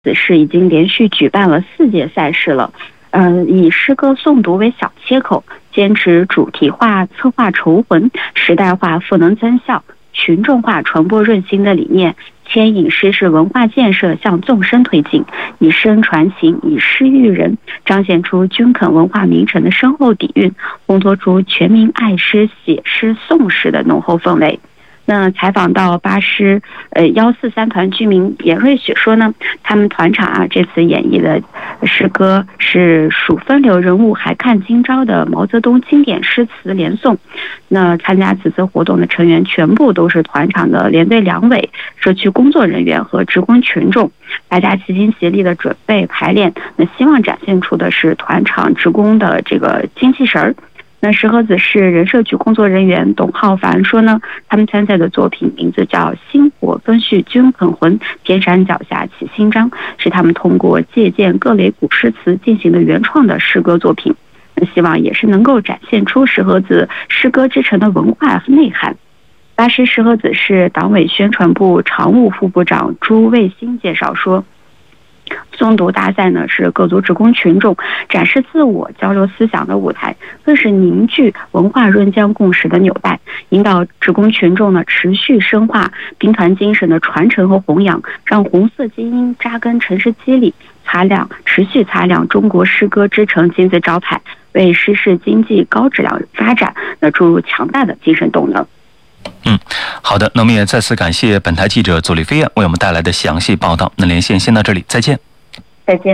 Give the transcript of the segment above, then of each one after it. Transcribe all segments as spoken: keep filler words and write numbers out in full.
子市已经连续举办了四届赛事了。嗯，以诗歌诵读为小切口，坚持主题化策划筹魂、时代化赋能增效、群众化传播润心的理念，牵引诗式文化建设向纵深推进，以声传情，以诗育人，彰显出均肯文化名城的深厚底蕴，烘托出全民爱诗、写诗、诵诗的浓厚氛围。那采访到巴师呃幺四三团居民严瑞雪说呢，他们团场啊这次演绎的诗歌是数分流人物还看今朝的毛泽东经典诗词连诵。那参加此次活动的成员全部都是团场的连队两委、社区工作人员和职工群众，大家齐心协力的准备排练，那希望展现出的是团场职工的这个精气神儿。那石河子市人社局工作人员董浩凡说呢，他们参赛的作品名字叫《薪火奔续均肯魂，天山脚下起新章》，是他们通过借鉴各类古诗词进行的原创的诗歌作品。那希望也是能够展现出石河子诗歌之城的文化和内涵。巴师石河子市党委宣传部常务副部长朱卫新介绍说，诵读大赛呢是各族职工群众展示自我、交流思想的舞台，更是凝聚文化润浆共识的纽带，引导职工群众呢持续深化兵团精神的传承和弘扬，让红色基因扎根城市肌理，擦亮持续擦亮中国诗歌之城金字招牌，为诗式经济高质量发展那注入强大的精神动能。 嗯，好的，那我们也再次感谢本台记者左丽飞燕为我们带来的详细报道。那连线先到这里，再见。 再见。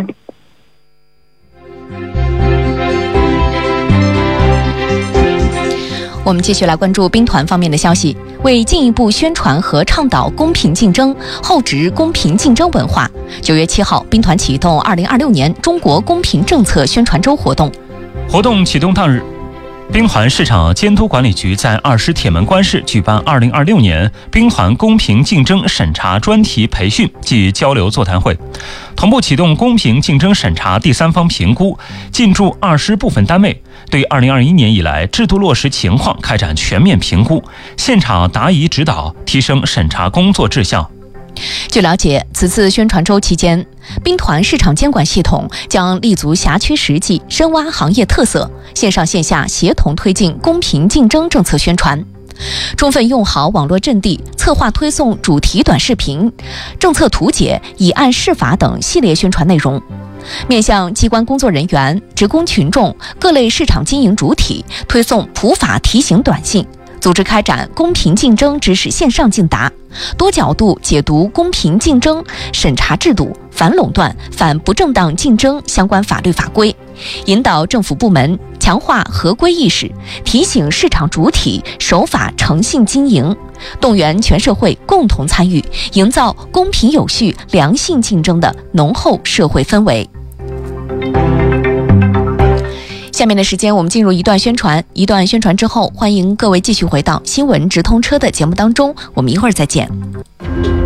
我们继续来关注兵团方面的消息。为进一步宣传和倡导公平竞争、厚植公平竞争文化，九月七号，兵团启动二零二六年中国公平政策宣传周活动。 活动启动当日，兵团市场监督管理局在二师铁门关市举办二零二六年兵团公平竞争审查专题培训暨交流座谈会，同步启动公平竞争审查第三方评估，进驻二师部分单位对二零二一年以来制度落实情况开展全面评估，现场答疑指导，提升审查工作质效。 据了解，此次宣传周期间，兵团市场监管系统将立足辖区实际，深挖行业特色，线上线下协同推进公平竞争政策宣传，充分用好网络阵地，策划推送主题短视频、政策图解、以案释法等系列宣传内容，面向机关工作人员、职工群众、各类市场经营主体推送普法提醒短信，组织开展公平竞争知识线上竞答，多角度解读公平竞争审查制度、反垄断、反不正当竞争相关法律法规，引导政府部门强化合规意识，提醒市场主体守法诚信经营，动员全社会共同参与，营造公平有序、良性竞争的浓厚社会氛围。下面的时间我们进入一段宣传，一段宣传之后，欢迎各位继续回到新闻直通车的节目当中，我们一会儿再见。